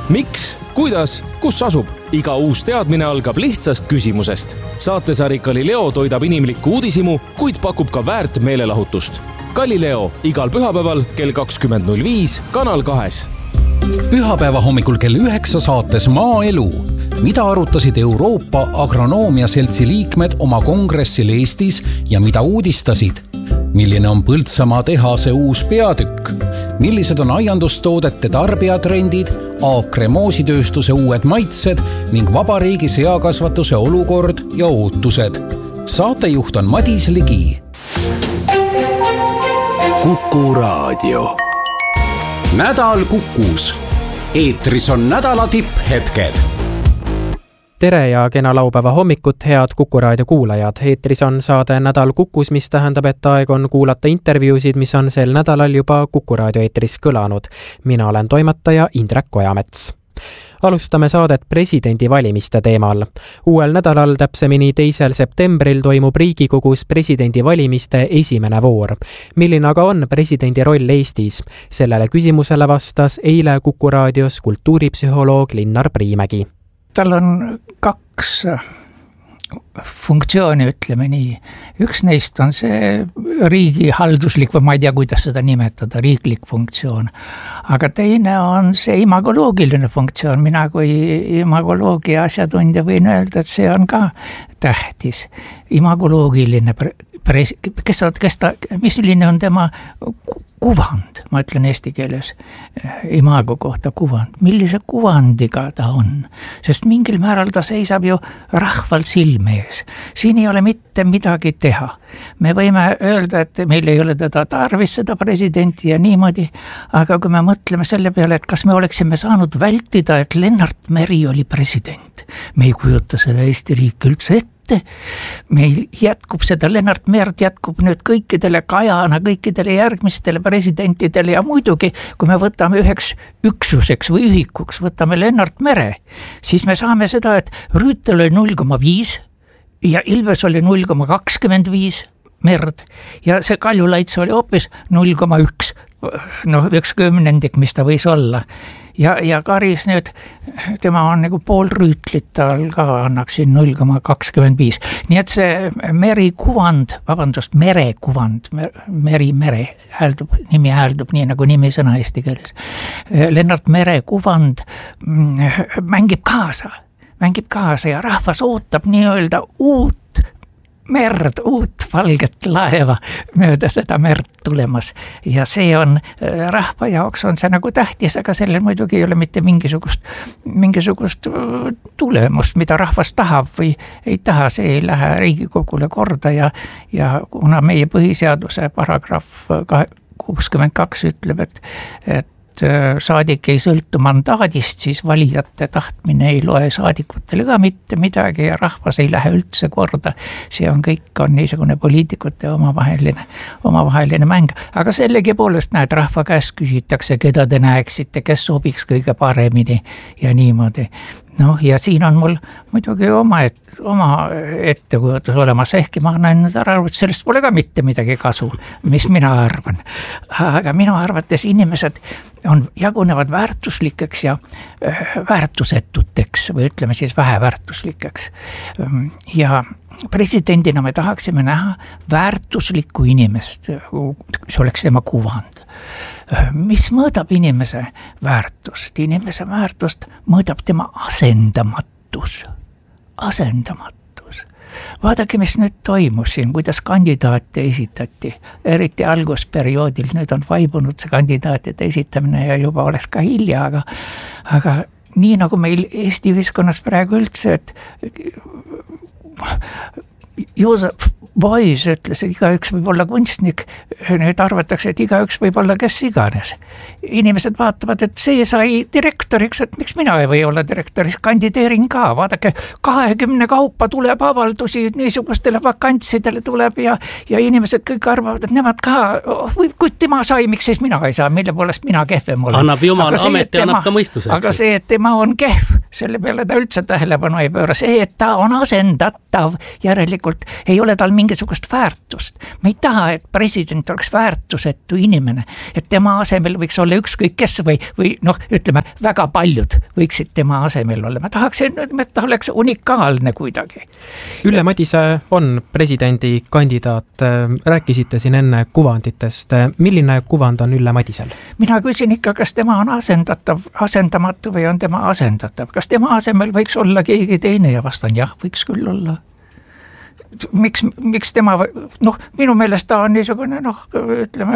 Miks, kuidas, kus asub? Iga uus teadmine algab lihtsast küsimusest. Saatesari Galileo toidab inimlikku uudishimu, kuid pakub ka väärt meelelahutust. Galileo igal pühapäeval kell 20.05 Kanal 2. Pühapäeva hommikul kell 9 saates Maaelu. Mida arutasid Euroopa Agronoomia Seltsi liikmed oma kongressil Eestis ja mida uudistasid? Milline on Põltsamaa tehase uus peatükk? Millised on aiandustoodete tarbijatrendid, aakremoositööstuse uued maitsed ning vabariigi seakasvatuse olukord ja ootused? Saatejuht on Madis Ligi. Kuku Raadio. Nädal Kukus. Eetris on nädala tipphetked. Tere ja kena laupäeva hommikut, head Kuku Raadio kuulajad. Eetris on saade Nädal Kukus, mis tähendab, et aeg on kuulata intervjuusid, mis on sel nädalal juba Kuku Raadio eetris kõlanud. Mina olen toimetaja Indrek Ojamets. Alustame saadet presidendivalimiste teemal. Uuel nädalal, täpsemini 2. septembril, toimub Riigikogus presidendivalimiste esimene voor. Milline aga on presidendi roll Eestis? Sellele küsimusele vastas eile Kuku Raadios kultuuripsühholoog Linnar Priimägi. Tal on 2 funktsiooni, ütleme nii. Üks neist on see riigi halduslik, või ma ei tea, kuidas seda nimetada, riiklik funktsioon. Aga teine on see imagoloogiline funktsioon. Mina kui imagoloogia asjatundja võin öelda, et see on ka tähtis. Imagoloogiline milline on tema kuvand, ma ütlen eesti keeles, imago kohta kuvand. Millise kuvandiga ta on? Sest mingil määral ta seisab ju rahval silme ees. Siin ei ole mitte midagi teha. Me võime öelda, et meil ei ole teda tarvis seda presidenti ja niimoodi, aga kui me mõtleme selle peale, et kas me oleksime saanud vältida, et Lennart Meri oli president. Me ei kujuta seda Eesti riik üldse ette. Meil jätkub seda, Lennart Merd jätkub nüüd kõikidele Kajana, kõikidele järgmistele presidentidele ja muidugi, kui me võtame üheks üksuseks või ühikuks, võtame Lennart Mere, siis me saame seda, et Rüütel oli 0,5 ja Ilves oli 0,25 Merd ja see Kaljulaits oli hoopis 0,1, üks kümnendik, mis ta võis olla. Ja Karis nüüd, tema on nagu pool Rüütlit, tal ka annaks siin 0,25. Nii et see Mere kuvand, Mere nimi hääldub nii nagu nimisõna eesti keeles. Lennart Mere kuvand mängib kaasa ja rahvas ootab nii-öelda uut merd, uut valget laeva mööda seda merd tulemas ja see on rahva jaoks on see nagu tähtis, aga sellel muidugi ei ole mitte mingisugust tulemust, mida rahvas tahab või ei taha, see ei lähe Riigikogule korda ja kuna meie põhiseaduse paragrahv 62 ütleb, et saadik ei sõltu mandaadist, siis valijate tahtmine ei loe saadikutele ka mitte midagi ja rahvas ei lähe üldse korda. See on kõik on niisugune poliitikute omavaheline mäng. Aga sellegi poolest näed, rahva käest küsitakse, keda te näeksite, kes sobiks kõige paremini ja niimoodi. Ja siin on mul muidugi oma ettekujutus olemas, ehkki ma annan ära, et sellest pole ka mitte midagi kasu, mis mina arvan. Aga minu arvates inimesed jagunevad väärtuslikeks ja väärtusetuteks või ütleme siis väheväärtuslikeks. Ja presidendina me tahaksime näha väärtuslikku inimest, see oleks tema kuvand. Mis mõõdab inimese väärtust? Inimese väärtust mõõdab tema asendamatus. Vaadake, mis nüüd toimus siin, kuidas kandidaate esitati. Eriti algusperioodil nüüd on vaibunud see kandidaatide esitamine ja juba oleks ka hilja, aga nii nagu meil Eesti ühiskonnas praegu üldse, et Joosep Beuys ütles, et igaüks võib olla kunstnik, nüüd arvatakse, et igaüks võib olla kes iganes. Inimesed vaatavad, et see sai direktoriks, et miks mina ei või olla direktoris, kandideerin ka, vaadake, 20 kaupa tuleb avaldusi, niisugustele vakantsidele tuleb ja inimesed kõik arvavad, et nemad ka, kui tema sai, miks siis mina ei saa, mille poolest mina kehvem olen. Annab jumal ameti, annab ka mõistuse. Aga see, et tema on kehv, selle peale ta üldse tähelepanu ei pööra, see, et ta on asendatav, järelikult ei ole tal mingisugust väärtust. Me ei taha, et president oleks väärtusetu inimene, et tema asemel võiks olla ükskõik kes või ütleme, väga paljud võiksid tema asemel olla. Ma tahaksin, et ta oleks unikaalne kuidagi. Ülle Madise on presidendikandidaat, rääkisite siin enne kuvanditest. Milline kuvand on Ülle Madisel? Mina küsin ikka, kas tema on asendamatu või on tema asendatav. Kas tema asemel võiks olla keegi teine ja vastan jah, võiks küll olla. Miks tema, minu meelest ta on niisugune, ütleme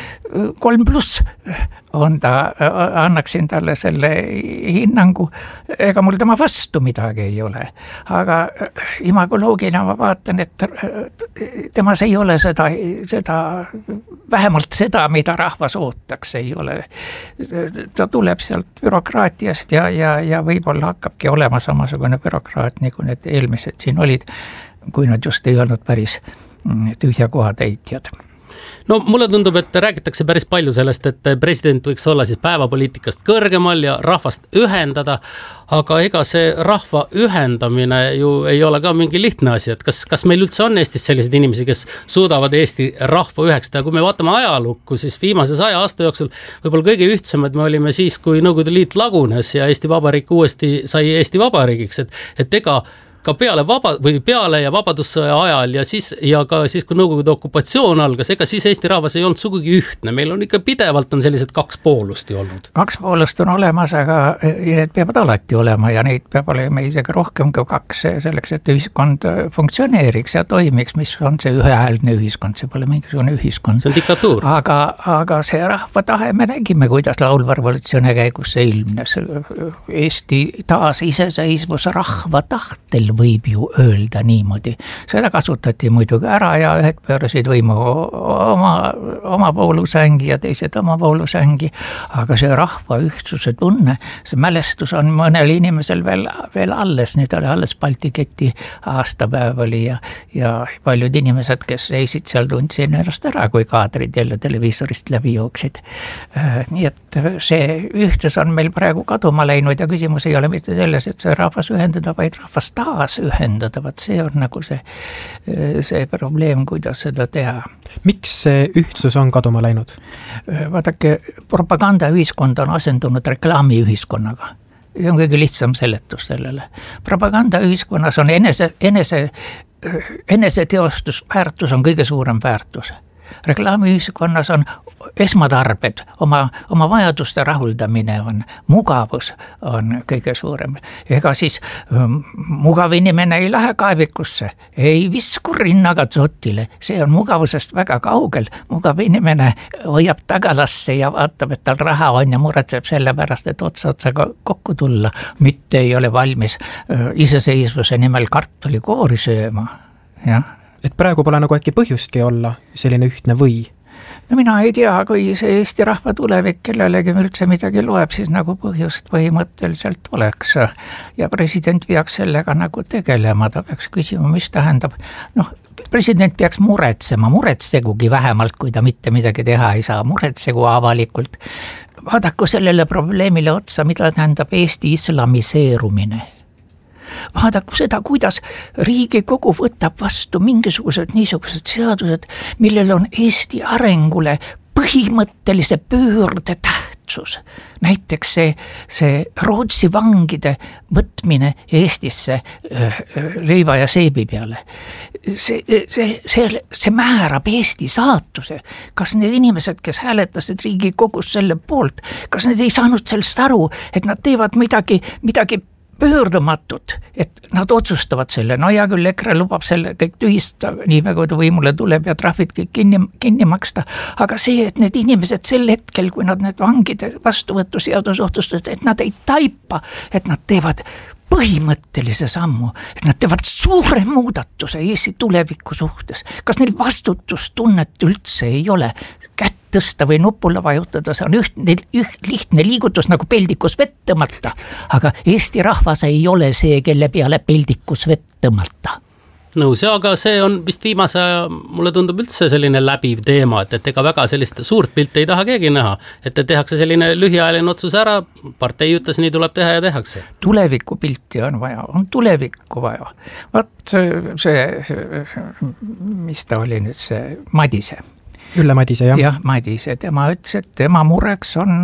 3+ on ta, annaksin talle selle hinnangu, ega mul tema vastu midagi ei ole, aga imagoloogina ma vaatan, et temas ei ole seda, vähemalt seda, mida rahvas ootaks, ei ole. Ta tuleb sealt bürokraatiast ja võib-olla hakkabki olema samasugune bürokraat, nagu need eelmised siin olid, kui nad just ei olnud päris tühja kohatäitjad. No mulle tundub, et räägitakse päris palju sellest, et president võiks olla siis päevapoliitikast kõrgemal ja rahvast ühendada, aga ega see rahva ühendamine ju ei ole ka mingi lihtne asi, et kas meil üldse on Eestis sellised inimesi, kes suudavad Eesti rahva ühekstada. Kui me vaatame ajalukku, siis viimase 100 aasta jooksul võib-olla kõige ühtsemad me olime siis, kui Nõukogude Liit lagunes ja Eesti Vabariik uuesti sai Eesti Vabariigiks, et ega ka peale ja vabadussõja ajal ja ka siis, kui Nõukogude okupatsioon algas, ega siis Eesti rahvas ei olnud sugugi ühtne. Meil on ikka pidevalt on sellised 2 poolust olnud. 2 poolust on olemas, aga need peavad alati olema ja neid peab olema isegi rohkem kui 2 selleks, et ühiskond funktsioneeriks ja toimiks, mis on see ühehäälne ühiskond, see pole mingisugune ühiskond. See on diktatuur. Aga see rahva tahe, me nägime, kuidas laulva revolutsiooni käigus see ilmnes. Eesti taas iseseisvus rahva tahtel võib ju öelda niimoodi. Seda kasutati muidugi ära ja ühed pöörasid võimu oma poolusängi ja teised oma poolusängi, aga see rahva ühtsuse tunne, see mälestus on mõnel inimesel veel alles, nüüd oli alles Balti keti aastapäev oli ja paljud inimesed, kes seisid seal, tundsid ennast ära, kui kaadrid jälle televiisorist läbi jooksid. Nii et see ühtsus on meil praegu kaduma läinud ja küsimus ei ole mitte selles, et see rahvas ühendada, vaid rahvas taas ühendada, see on nagu see probleem, kuidas seda teha. Miks see ühtsus on kaduma läinud? Vaadake, propagandaühiskond on asendunud reklaamiühiskonnaga. See on kõige lihtsam seletus sellele. Propagandaühiskonnas on eneseteostus, väärtus on kõige suurem väärtus. Reklaamiühiskonnas on esmatarbed, oma vajaduste rahuldamine on, mugavus on kõige suurem. Ega siis mugav inimene ei lähe kaevikusse, ei visku rinnaga tsotile, see on mugavusest väga kaugel. Mugav inimene hoiab tagalasse ja vaatab, et tal raha on ja muretseb selle pärast, et otsaga kokku tulla, mitte ei ole valmis iseseisvuse nimel kartulikoori sööma, jah. Et praegu pole nagu äkki põhjustki olla selline ühtne või? No mina ei tea, kui see Eesti rahva tulevik kellelegi üldse midagi loeb, siis nagu põhjust põhimõtteliselt oleks. Ja president peaks sellega nagu tegelema, ta peaks küsima, mis tähendab. President peaks muretsegugi vähemalt, kui ta mitte midagi teha ei saa, muretsegu avalikult. Vaadaku sellele probleemile otsa, mida tähendab Eesti islamiseerumine. Vaadaku seda, kuidas Riigikogu võtab vastu mingisugused niisugused seadused, millel on Eesti arengule põhimõttelise pöörde tähtsus. Näiteks see Rootsi vangide võtmine Eestisse leiva ja seebi peale. See määrab Eesti saatuse. Kas need inimesed, kes hääletasid Riigikogus selle poolt, kas need ei saanud sellest aru, et nad teevad midagi pöördumatut, et nad otsustavad selle. No ja küll EKRE lubab selle kõik tühistada, nii kui ta võimule tuleb ja trahvid kõik kinni maksta. Aga see, et need inimesed sel hetkel, kui nad need vangide vastuvõtuseadus otsustasid, et nad ei taipa, et nad teevad põhimõttelise sammu, et nad teevad suure muudatuse Eesti tuleviku suhtes. Kas neil vastutustunnet üldse ei ole? Kätt tõsta või nupule vajutada, see on lihtne liigutus nagu peldikus vett tõmmata, aga Eesti rahvas ei ole see, kelle peale peldikus vett tõmmata. nõus, aga see on vist viimase aja, mulle tundub üldse selline läbiv teema, et ega väga sellist suurt pilti ei taha keegi näha, et tehakse selline lühiajaline otsus ära, partei ütles, nii tuleb teha ja tehakse. Tulevikupilti on vaja, on tulevikku vaja. Vaat see, mis ta oli nüüd, see Madise. Ülle Madise, jah. Jah, Madise, tema ütles, et tema mureks on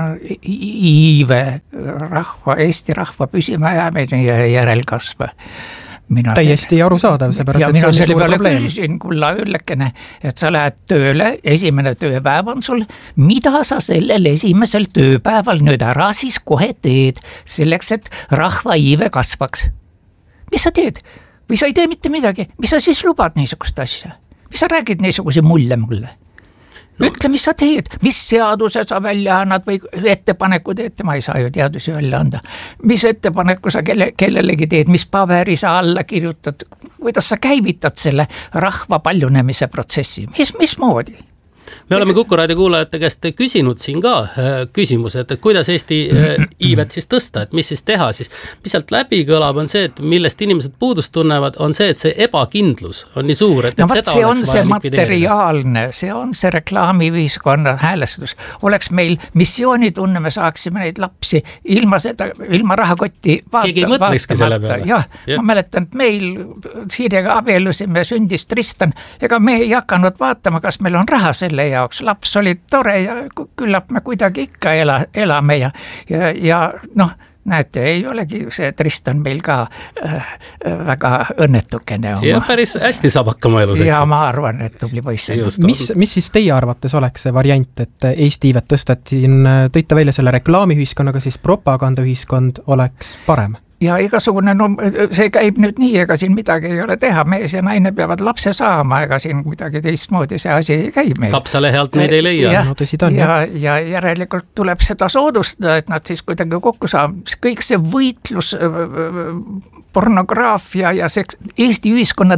iive Eesti rahva püsimajäämine ja järelkasv. Täiesti arusaadav, seepärast, et see on suur probleem. Mina küsisin, kulla Üllekene, et sa lähed tööle, esimene tööpäev on sul, mida sa sellel esimesel tööpäeval nüüd ära siis kohe teed, selleks, et rahva iive kasvaks? Mis sa teed? Või sa ei tee mitte midagi? Mis sa siis lubad niisugust asja? Mis sa räägid niisuguse mulle? No. Ütle, mis sa teed, mis seaduse sa välja annad või ettepaneku teed, ma ei saa ju teadusi välja anda. Mis ettepaneku sa kellelegi teed, mis paberi sa alla kirjutad, kuidas sa käivitad selle rahva paljunemise protsessi, mismoodi? Me oleme Kuku Raadio kuulajate käest küsinud siin ka küsimused, et kuidas Eesti iivet siis tõsta, et mis siis teha, siis mis sealt läbi kõlab on see, et millest inimesed puudust tunnevad, on see, et see ebakindlus on nii suur, et seda see on see materiaalne, see on see reklaamiühiskonna häälestus. Oleks meil missioonitunne, me saaksime neid lapsi ilma rahakotti keegi ei mõtlekski selle peale. Jah, ma mäletan, et meil Siirjaga abielusime, sündis Tristan, ega me ei hakanud vaatama, kas meil on raha selle jaoks, laps oli tore ja küllap me kuidagi ikka elame ja noh, näete, ei olegi see Tristan meil ka väga õnnetukene oma. Ja päris hästi saab hakkama elus, eks? Ja ma arvan, et tubli poiss. Mis siis teie arvates oleks see variant, et Eesti iivet tõsta, et siin tõite välja selle reklaamiühiskonnaga, siis propagandaühiskond oleks parem? Ja igasugune, no see käib nüüd nii, ega siin midagi ei ole teha, mees ja naine peavad lapse saama, ega siin midagi teistmoodi see asi ei käi meil. Kapsalehe alt neid ei leia. Ja järelikult tuleb seda soodustada, et nad siis kuidagi kokku saavad. Kõik see võitlus, pornograafia ja Eesti ühiskonna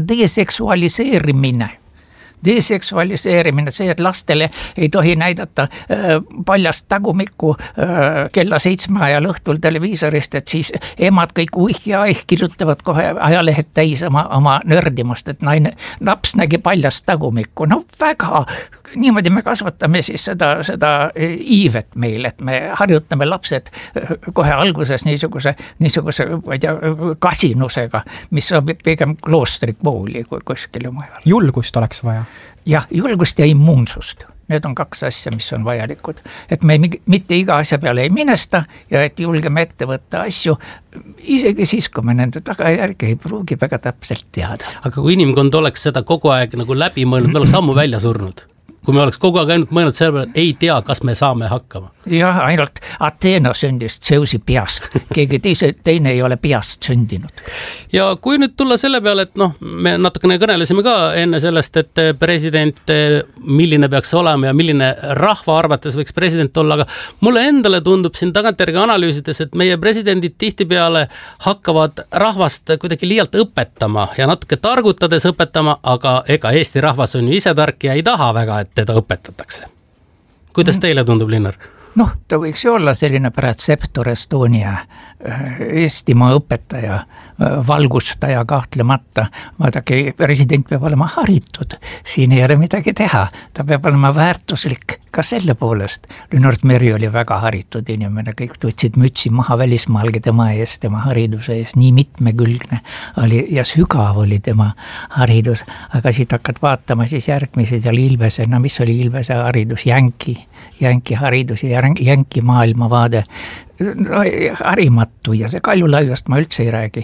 deseksualiseerimine, see, et lastele ei tohi näidata paljast tagumikku kella 7 ajal õhtul televiisorist, et siis emad kõik kirjutavad kohe ajalehed täis oma nördimust, et laps nägi paljast tagumikku. No väga, niimoodi me kasvatame siis seda iivet meil, et me harjutame lapsed kohe alguses niisuguse ma ei tea, kasinusega, mis on pigem kloostrikooli kui kuskil mujal. Julgust oleks vaja. Jah, julgust ja immuunsust. Need on 2 asja, mis on vajalikud. Et me mitte iga asja peale ei minesta ja et julgeme ette võtta asju, isegi siis, kui me nende tagajärgi ei pruugi väga täpselt teada. Aga kui inimkond oleks seda kogu aeg nagu läbi mõelnud, me oleks ammu välja surnud. Kui me oleks kogu aeg ainult mõelnud selle peale, et ei tea, kas me saame hakkama. Jah, ainult Ateena sündis Zeusi peast. Keegi teine ei ole peast sündinud. Ja kui nüüd tulla selle peale, et me natukene kõnelesime ka enne sellest, et president, milline peaks olema ja milline rahva arvates võiks president olla, aga mulle endale tundub siin tagantjärgi analüüsides, et meie presidendid tihtipeale hakkavad rahvast kuidagi liialt õpetama ja natuke targutades õpetama, aga ega Eesti rahvas on ju ise tark ja ei taha väga, et teda õpetatakse. Kuidas teile tundub, Linnar? Ta võiks ju olla selline Prätseptor Estonia, Eestimaa õpetaja, valgustaja kahtlemata. Vaadake, president peab olema haritud, siin ei ole midagi teha, ta peab olema väärtuslik ka selle poolest. Lennart Meri oli väga haritud inimene, kõik võtsid mütsi maha välismaalgi tema ees, tema hariduse ees, nii mitmekülgne oli ja sügav oli tema haridus, aga siit hakkad vaatama siis järgmised ja Ilvese, mis oli Ilvese haridus, jänki haridus ja jänki maailmavaade, harimatu ja see Kaljulaiust ma üldse ei räägi.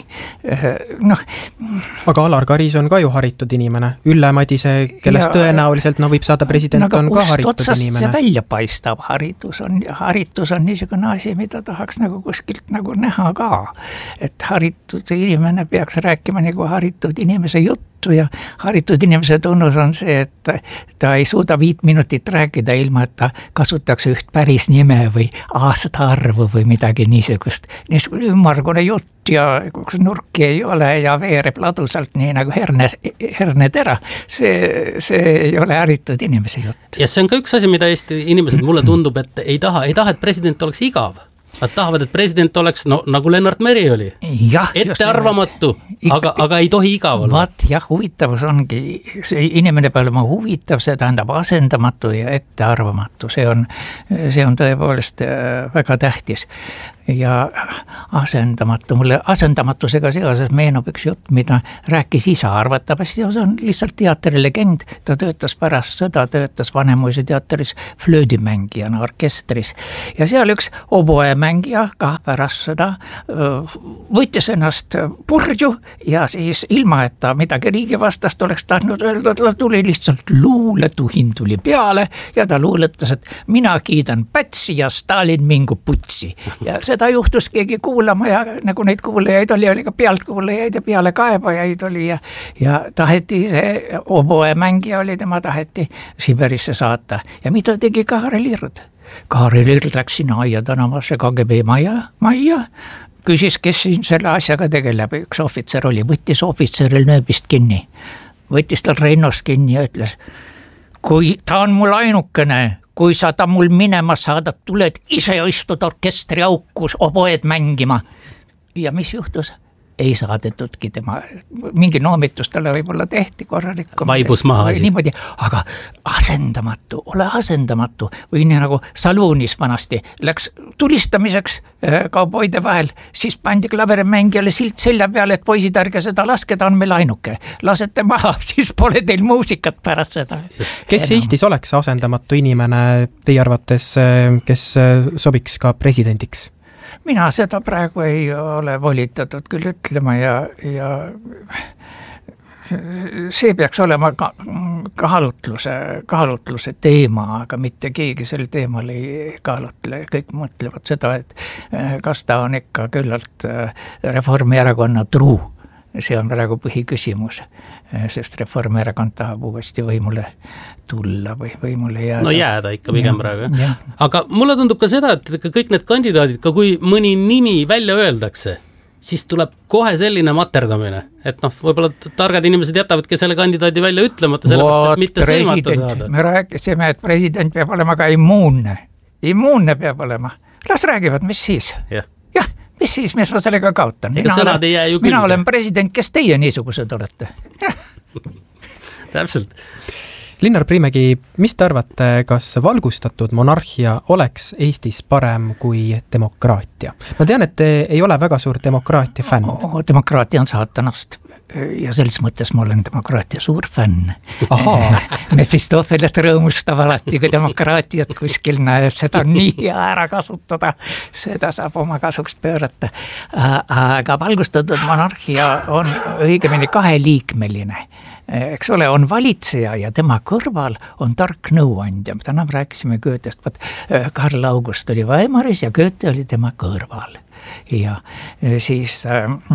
Aga Alar Karis on ka ju haritud inimene. Ülle Madise, kellest tõenäoliselt võib saada president, on ka haritud inimene. See välja paistab, haritus on niisugune asi, mida tahaks nagu kuskilt nagu näha ka. Et haritud inimene peaks rääkima nagu haritud inimese juttu ja haritud inimese tunnus on see, et ta ei suuda 5 minutit rääkida ilma, et ta kasutaks üht päris nime või aastaarvu või midagi niisugust ümmargune jutt ja nurki ei ole ja veereb ladusalt nii nagu hernetera. See ei ole haritud inimese jutt. Ja see on ka üks asi, mida Eesti inimesed mulle tundub, et ei taha, et president oleks igav. Nad tahavad, et president oleks nagu Lennart Meri oli. Ettearvamatu, aga ei tohi igav olla. Vaat jah, huvitavus ongi, see inimene peale ma huvitav, see tähendab asendamatu ja ettearvamatu. See on tõepoolest väga tähtis. Ja mulle asendamatusega seoses meenub üks jutt, mida rääkis isa arvatavasti, see on lihtsalt teatrilegend, ta töötas pärast sõda, töötas Vanemuise teatris flöödimängijana orkestris ja seal üks oboemängija ka pärast sõda võttis ennast purju ja siis ilma, et ta midagi riigi vastast oleks tahtnud öelda, ta tuli lihtsalt luuletuhin tuli peale ja ta luuletas, et mina kiidan Pätsi ja Stalin mingu putsi ja seda juhtus keegi kuulama ja nagu neid kuulajaid oli ka pealtkuulajaid ja pealekaebajaid oli ja taheti see oboemängija oli, tema taheti Siberisse saata ja mida tegi Kaarel Ird? Kaarel Ird läks sinna Aia tänavasse KGB majja, küsis, kes siin selle asjaga tegeleb, üks ohvitser oli, võttis ohvitseril nööbist kinni, võttis tal Reinost kinni ja ütles, kui ta on mul ainukene, kui sa ta mul minema saadad, tuled ise istud orkestri aukus oboed mängima. Ja mis juhtus? Ei saadetudki tema, mingi noomitus talle võib-olla tehti korralikku. Vaibus maha asi. Niimoodi, aga ole asendamatu. Või nii nagu saluunis vanasti läks tulistamiseks kauboide vahel, siis pandi klaverimängijale silt selja peale, et poisid ärge seda laske, ta on meil ainuke. Lasete maha, siis pole teil muusikat pärast seda. Kes Eestis oleks asendamatu inimene teie arvates, kes sobiks ka presidendiks? Mina seda praegu ei ole volitatud küll ütlema ja see peaks olema kaalutluse teema, aga mitte keegi sel teemal ei kaalutle. Kõik mõtlevad seda, et kas ta on ikka küllalt Reformierakonna truu. See on praegu põhiküsimus, sest Reformierakond tahab uuesti võimule tulla või võimule jääda. No jääda ikka pigem praegu. Aga mulle tundub ka seda, et kõik need kandidaadid, ka kui mõni nimi välja öeldakse, siis tuleb kohe selline materdamine. Et võib-olla targad inimesed jätavadki selle kandidaadi välja ütlemata, sellepärast, et mitte sõimata saada. Me rääkisime, et president peab olema ka immuunne. Immuunne peab olema. Las räägivad, mis siis? Jah. Mis siis, mis ma sellega kaotan? Mina olen president, kes teie niisugused olete? Täpselt. Linnar Priimägi, mis te arvate, kas valgustatud monarhia oleks Eestis parem kui demokraatia? Ma tean, et te ei ole väga suur demokraatia fänn. Demokraatia on saatanast ja selles mõttes ma olen demokraatia suur fänn. Mefistofelest rõõmustab alati, kui demokraatiat kuskil näeb, seda on nii hea ära kasutada, seda saab oma kasuks pöörata. Aga valgustatud monarhia on õigemini kaheliikmeline. Eks ole, on valitseja ja tema kõrval on tark nõuandja. Täna rääkisime Goethest, Karl August oli Weimaris ja Goethe oli tema kõrval. Ja siis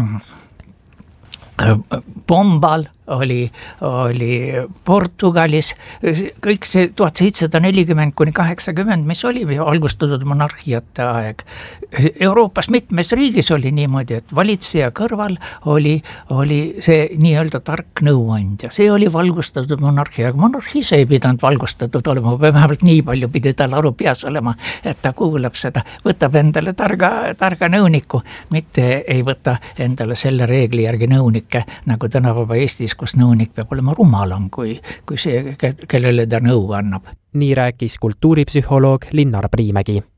Pombal oli Portugalis, kõik see 1740–80, mis oli valgustatud monarhiate aeg. Euroopas mitmes riigis oli niimoodi, et valitseja kõrval oli see nii-öelda tark nõuandja. See oli valgustatud monarhia, aga monarhis ei pidanud valgustatud olema, vähemalt nii palju pidi tal aru peas olema, et ta kuulab seda, võtab endale targa nõuniku, mitte ei võta endale selle reegli järgi nõunikke, nagu tänapäeva Eestis, kus nõunik peab olema rumalam kui see, kellele ta nõu annab. Nii rääkis kultuuripsühholoog Linnar Priimägi.